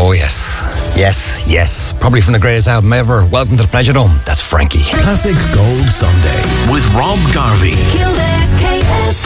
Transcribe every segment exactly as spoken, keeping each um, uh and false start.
Oh yes, yes, yes. Probably from the greatest album ever. Welcome to the Pleasure Dome. That's Frankie. Classic Gold Sunday with Rob Garvey. Kildare's K F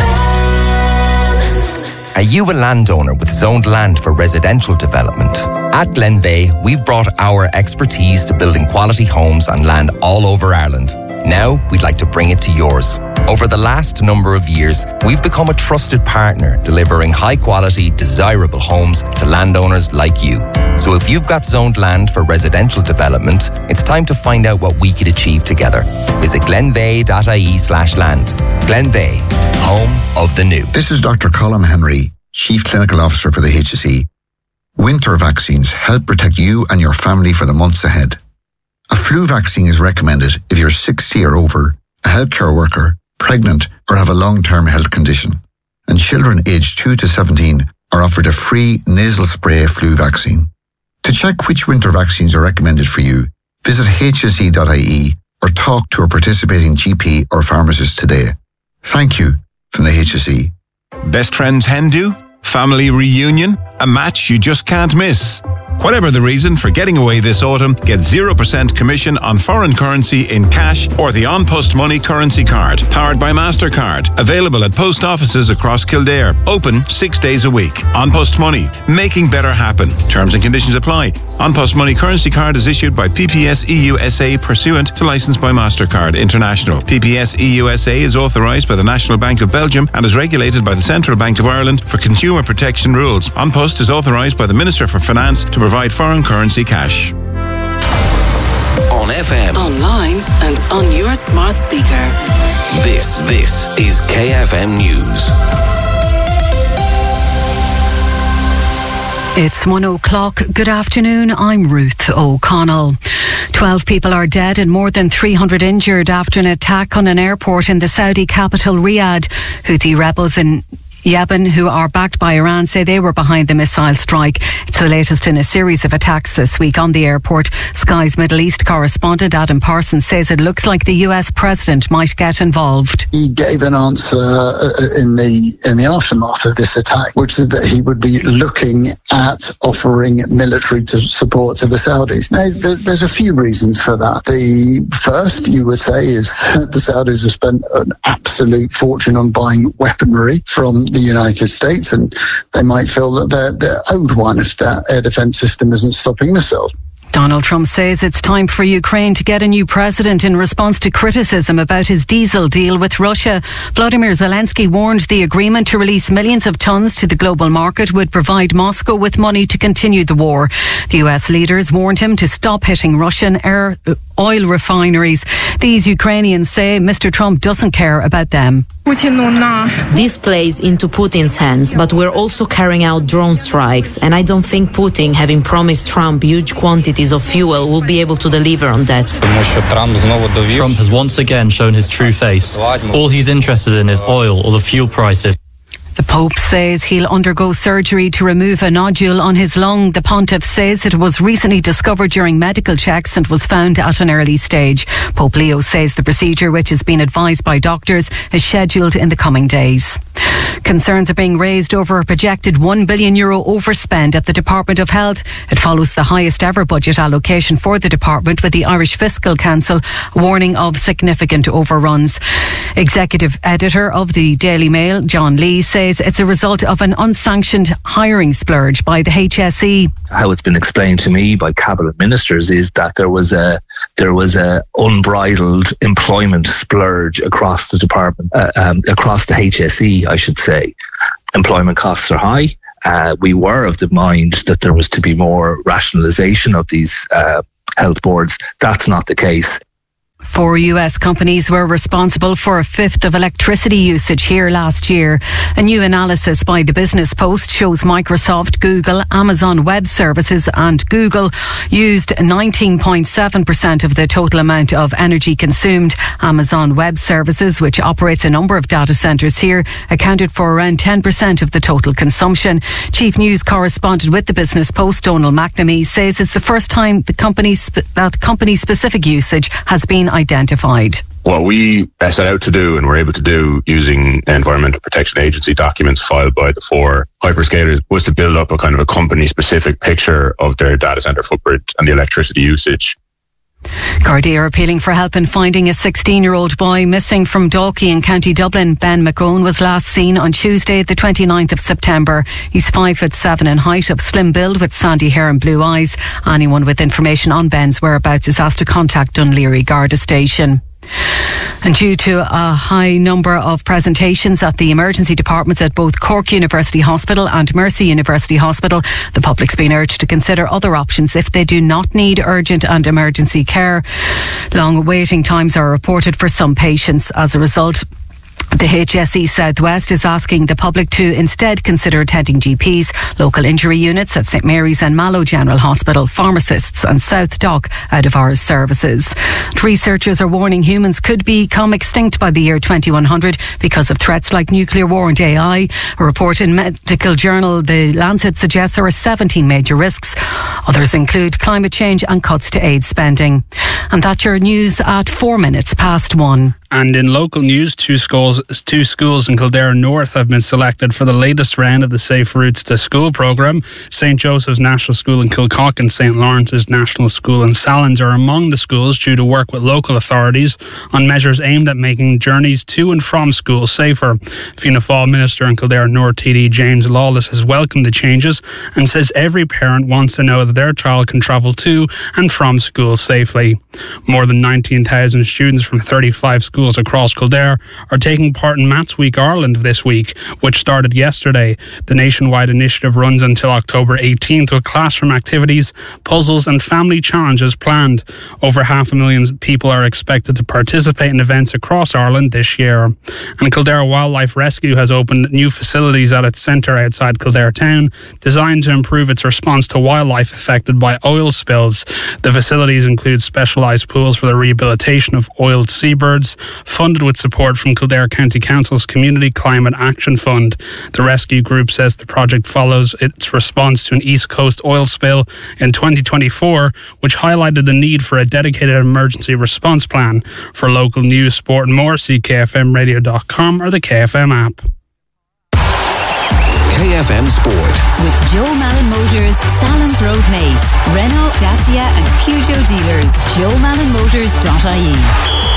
M. Are you a landowner with zoned land for residential development? At Glenveigh, we've brought our expertise to building quality homes on land all over Ireland. Now, we'd like to bring it to yours. Over the last number of years, we've become a trusted partner, delivering high-quality, desirable homes to landowners like you. So if you've got zoned land for residential development, it's time to find out what we could achieve together. Visit glenveigh.ie slash land. Glenveigh, home of the new. This is Doctor Colin Henry, Chief Clinical Officer for the H S E. Winter vaccines help protect you and your family for the months ahead. A flu vaccine is recommended if you're sixty or over, a healthcare worker, pregnant, or have a long-term health condition. And children aged two to seventeen are offered a free nasal spray flu vaccine. To check which winter vaccines are recommended for you, visit H S E dot I E or talk to a participating G P or pharmacist today. Thank you from the H S E. Best friends hen do? Family reunion? A match you just can't miss? Whatever the reason for getting away this autumn, get zero percent commission on foreign currency in cash or the On Post Money currency card, powered by MasterCard. Available at post offices across Kildare. Open six days a week. On Post Money, making better happen. Terms and conditions apply. On Post Money currency card is issued by P P S E U S A pursuant to licence by MasterCard International. P P S E U S A is authorised by the National Bank of Belgium and is regulated by the Central Bank of Ireland for consumer protection rules. On Post is authorised by the Minister for Finance to provide foreign currency cash. On F M, Online and on your smart speaker. this, this is K F M News. It's one o'clock. Good afternoon. I'm Ruth O'Connell. Twelve people are dead and more than three hundred injured after an attack on an airport in the Saudi capital Riyadh. Houthi rebels in Yemen, who are backed by Iran, say they were behind the missile strike. It's the latest in a series of attacks this week on the airport. Sky's Middle East correspondent Adam Parsons says it looks like the U S president might get involved. He gave an answer in the in the aftermath of this attack, which is that he would be looking at offering military to support to the Saudis. Now, there's a few reasons for that. The first, you would say, is the Saudis have spent an absolute fortune on buying weaponry from the United States, and they might feel that they're, they're owed one if that air defense system isn't stopping missiles. Donald Trump says it's time for Ukraine to get a new president in response to criticism about his diesel deal with Russia. Vladimir Zelensky warned the agreement to release millions of tons to the global market would provide Moscow with money to continue the war. The U S leaders warned him to stop hitting Russian air, oil refineries. These Ukrainians say Mister Trump doesn't care about them. This plays into Putin's hands, but we're also carrying out drone strikes, and I don't think Putin, having promised Trump huge quantities of fuel, will be able to deliver on that. Trump has once again shown his true face. All he's interested in is oil or the fuel prices. The Pope says he'll undergo surgery to remove a nodule on his lung. The Pontiff says it was recently discovered during medical checks and was found at an early stage. Pope Leo says the procedure, which has been advised by doctors, is scheduled in the coming days. Concerns are being raised over a projected one billion euro overspend at the Department of Health. It follows the highest ever budget allocation for the department, with the Irish Fiscal Council warning of significant overruns. Executive editor of the Daily Mail, John Lee, says it's a result of an unsanctioned hiring splurge by the H S E. How it's been explained to me by cabinet ministers is that there was a there was a unbridled employment splurge across the department, uh, um, across the H S E, I should say. Employment costs are high. Uh, we were of the mind that there was to be more rationalisation of these uh, health boards. That's not the case. Four U S companies were responsible for a fifth of electricity usage here last year. A new analysis by the Business Post shows Microsoft, Google, Amazon Web Services and Google used nineteen point seven percent of the total amount of energy consumed. Amazon Web Services, which operates a number of data centres here, accounted for around ten percent of the total consumption. Chief News Correspondent with the Business Post, Donal McNamee, says it's the first time the company's, that company-specific usage has been identified. What we set out to do and were able to do using Environmental Protection Agency documents filed by the four hyperscalers was to build up a kind of a company-specific picture of their data centre footprint and the electricity usage. Gardaí are appealing for help in finding a sixteen-year-old boy missing from Dalkey in County Dublin. Ben McGowan was last seen on Tuesday, the twenty-ninth of September. He's five foot seven in height, of slim build with sandy hair and blue eyes. Anyone with information on Ben's whereabouts is asked to contact Dún Laoghaire Garda Station. And due to a high number of presentations at the emergency departments at both Cork University Hospital and Mercy University Hospital, the public's been urged to consider other options if they do not need urgent and emergency care. Long waiting times are reported for some patients. As a result, the H S E Southwest is asking the public to instead consider attending G Ps, local injury units at St Mary's and Mallow General Hospital, pharmacists and South Dock out of hours services. Researchers are warning humans could become extinct by the year twenty-one hundred because of threats like nuclear war and A I. A report in medical journal The Lancet suggests there are seventeen major risks. Others include climate change and cuts to aid spending. And that's your news at four minutes past one. And in local news, two schools, two schools in Kildare North have been selected for the latest round of the Safe Routes to School programme. Saint Joseph's National School in Kilcock and Saint Lawrence's National School in Sallins are among the schools due to work with local authorities on measures aimed at making journeys to and from school safer. Fianna Fáil Minister in Kildare North T D James Lawless has welcomed the changes and says every parent wants to know that their child can travel to and from school safely. More than nineteen thousand students from thirty-five schools across Kildare are taking part in Maths Week Ireland this week, which started yesterday. The nationwide initiative runs until October eighteenth with classroom activities, puzzles and family challenges planned. Over half a million people are expected to participate in events across Ireland this year. And Kildare Wildlife Rescue has opened new facilities at its centre outside Kildare town, designed to improve its response to wildlife affected by oil spills. The facilities include specialised pools for the rehabilitation of oiled seabirds, funded with support from Kildare County Council's Community Climate Action Fund. The rescue group says the project follows its response to an East Coast oil spill in twenty twenty-four, which highlighted the need for a dedicated emergency response plan. For local news, sport and more, see K F M radio dot com or the K F M app. K F M Sport. With Joe Malin Motors, Sallins Road Naas, Renault, Dacia and Peugeot dealers. joe malin motors dot I E.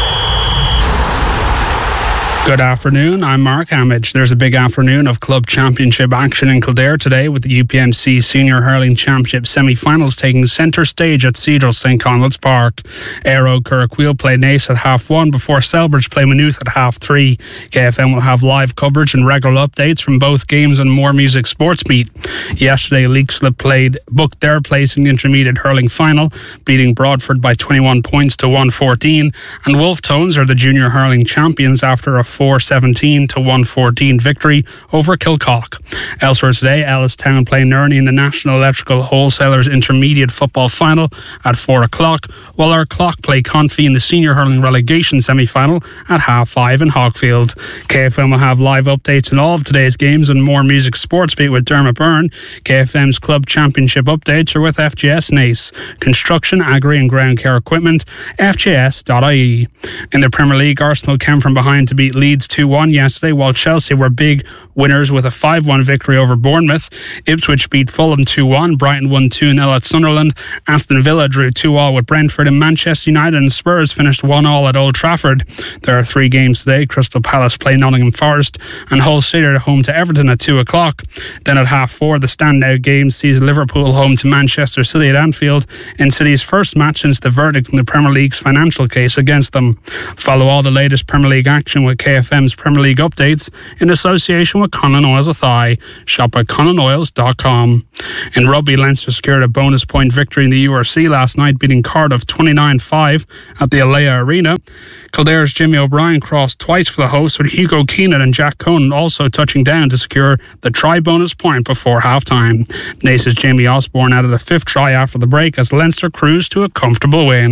Good afternoon, I'm Mark Amage. There's a big afternoon of club championship action in Kildare today with the U P M C Senior Hurling Championship semi-finals taking centre stage at Cedral St Conleth's Park. Aero Curragh play Naas at half one before Selbridge play Maynooth at half three. K F M will have live coverage and regular updates from both games on More Music Sports Beat. Yesterday, Leixlip played booked their place in the intermediate hurling final, beating Broadford by twenty-one points to one fourteen, and Wolf Tones are the junior hurling champions after a four seventeen to one fourteen victory over Kilcock. Elsewhere today, Ellistown play Nerney in the National Electrical Wholesalers Intermediate Football Final at four o'clock, while our Clock play Confey in the Senior Hurling Relegation Semi-Final at half five in Hogfield. K F M will have live updates on all of today's games and More Music Sports Beat with Dermot Byrne. K F M's Club Championship updates are with F G S Naas, Construction, Agri and Ground Care Equipment, F G S dot I E. In the Premier League, Arsenal came from behind to beat Leeds two one yesterday, while Chelsea were big winners with a five one victory over Bournemouth. Ipswich beat Fulham two one, Brighton won two nil at Sunderland, Aston Villa drew two all with Brentford, and Manchester United and Spurs finished one all at Old Trafford. There are three games today. Crystal Palace play Nottingham Forest and Hull City are home to Everton at two o'clock. Then at half four, the standout game sees Liverpool home to Manchester City at Anfield in City's first match since the verdict in the Premier League's financial case against them. Follow all the latest Premier League action with K F M's Premier League updates in association with Conan Oils Athy. Shop at conan oils dot com. In rugby, Leinster secured a bonus point victory in the U R C last night, beating Cardiff twenty-nine five at the Alea Arena. Kildare's Jimmy O'Brien crossed twice for the hosts, with Hugo Keenan and Jack Conan also touching down to secure the try bonus point before half-time. Naas's Jamie Osborne added a fifth try after the break as Leinster cruised to a comfortable win.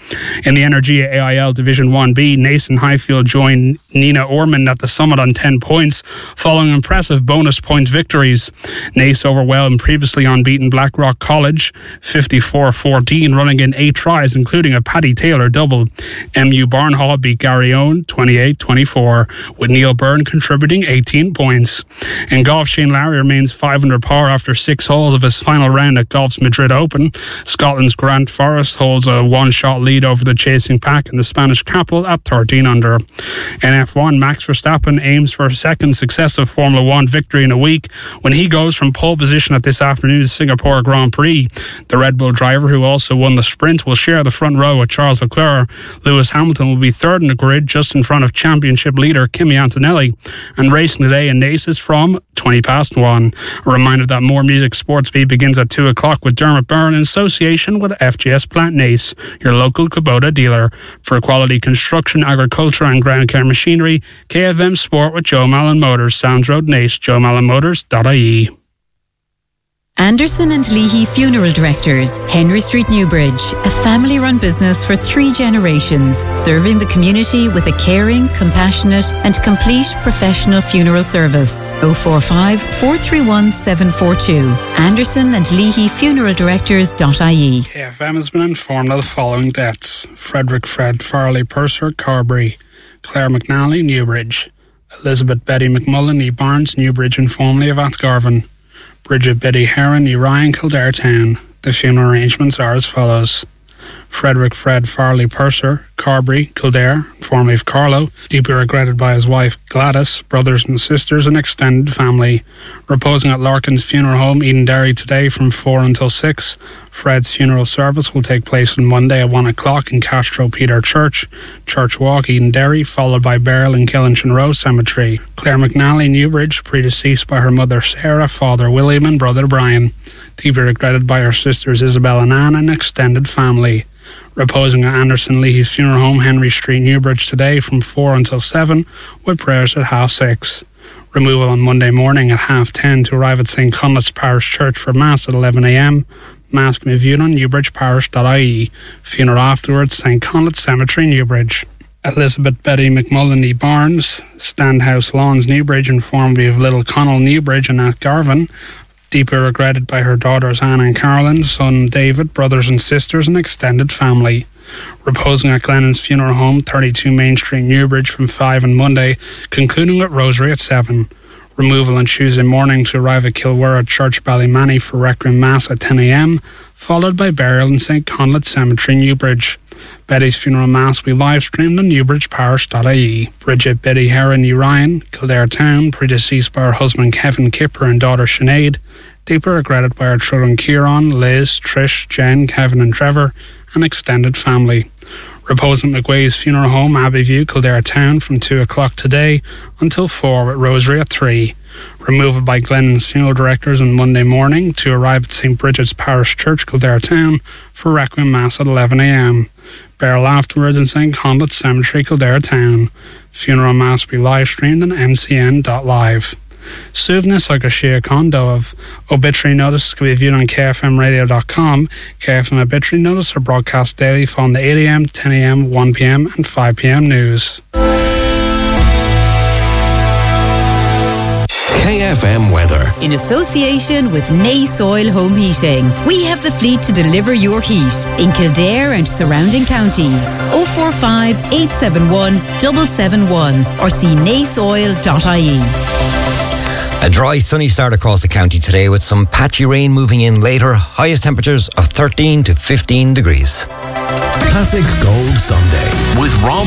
In the Energia A I L Division one B, Naas and Highfield joined Nina Ormond at the summit on ten points, following impressive bonus point victories. Naas overwhelmed previously unbeaten Blackrock College fifty-four fourteen, running in eight tries, including a Paddy Taylor double. M U Barnhall beat Garryowen twenty-eight twenty-four, with Neil Byrne contributing eighteen points. In golf, Shane Lowry remains five under par after six holes of his final round at Golf's Madrid Open. Scotland's Grant Forrest holds a one-shot lead over the chasing pack in the Spanish capital at thirteen under. In F one, Max Verstappen aims for a second successive Formula One victory in a week when he goes from pole position at this afternoon's Singapore Grand Prix. The Red Bull driver, who also won the sprint, will share the front row with Charles Leclerc. Lewis Hamilton will be third in the grid, just in front of championship leader Kimi Antonelli. And racing today in Naas is from twenty past one. A reminder that More Music Sports Beat begins at two o'clock with Dermot Byrne in association with F G S Plant Naas, your local Kubota dealer. For quality construction, agriculture and ground care machinery, K F M Sport with Joe Mallon Motors, Sounds Road Naas, joe mallon motors dot I E. Anderson and Leahy Funeral Directors, Henry Street, Newbridge, a family-run business for three generations, serving the community with a caring, compassionate and complete professional funeral service. oh four five, four three one, seven four two. Anderson and Leahy Funeral Directors dot I E. K F M has been informed of the following deaths: Frederick Fred Farley Purser, Carberry; Claire McNally, Newbridge; Elizabeth Betty McMullen, E. Barnes, Newbridge and formerly of Athgarvan; Bridget Biddy Heron, E. Ryan, Kildare Town. The funeral arrangements are as follows: Frederick Fred Farley Purser, Carberry, Kildare, formerly of Carlow, deeply regretted by his wife Gladys, brothers and sisters and extended family. Reposing at Larkin's Funeral Home, Edenderry today from four until six. Fred's funeral service will take place on Monday at one o'clock in Castro Peter Church, Church Walk, Edenderry, followed by burial in Killinchin Row Cemetery. Claire McNally, Newbridge, predeceased by her mother Sarah, father William and brother Brian. Deeply regretted by her sisters Isabel and Anne and extended family. Reposing at Anderson Leahy's Funeral Home, Henry Street, Newbridge today from four until seven, with prayers at half six. Removal on Monday morning at half ten to arrive at St Conleth's Parish Church for Mass at eleven a m. Mass can be viewed on newbridge parish dot I E. Funeral afterwards, St Conleth's Cemetery, Newbridge. Elizabeth Betty McMullen, E. Barnes, Standhouse Lawns, Newbridge, and formerly of Little Connell, Newbridge and Athgarvan. Deeply regretted by her daughters Anne and Carolyn, son David, brothers and sisters and extended family. Reposing at Glennon's Funeral Home, thirty-two Main Street, Newbridge from five on Monday, concluding with Rosary at seven. Removal on Tuesday morning to arrive at Kilwara Church, Ballymanny for Requiem Mass at ten a m, followed by burial in St Conleth Cemetery, Newbridge. Betty's funeral mass will be live streamed on newbridge parish dot I E. Bridget Biddy Heron, E. Ryan, Kildare Town, predeceased by her husband Kevin Kipper and daughter Sinead. Deeply regretted by her children Kieran, Liz, Trish, Jen, Kevin and Trevor, and extended family. Reposing at McGuay's Funeral Home, Abbeyview, Kildare Town from two o'clock today until four with Rosary at three. Removal by Glennon's Funeral Directors on Monday morning to arrive at St Bridget's Parish Church, Kildare Town for Requiem Mass at eleven a m. Burial afterwards in St Conleth Cemetery, Kildare Town. Funeral Mass will be live streamed on m c n dot live. Suvnis like a Shia Kondo of obituary notices can be viewed on k f m radio dot com. K F M obituary notices are broadcast daily following the eight a m, ten a m, one p m and five p m news. K F M weather. In association with Naas Oil Home Heating, we have the fleet to deliver your heat in Kildare and surrounding counties. oh four five, eight seven one, seven seven one or see naas oil dot I E. A dry, sunny start across the county today with some patchy rain moving in later. Highest temperatures of thirteen to fifteen degrees. Classic Gold Sunday with Rob